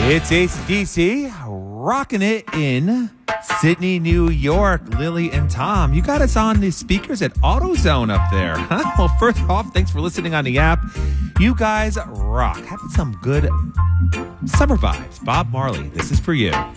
It's AC/DC, rocking it in Sydney, New York. Lily and Tom, you got us on the speakers at AutoZone up there, huh? Well, first off, thanks for listening on the app. You guys rock. Having some good summer vibes. Bob Marley, this is for you.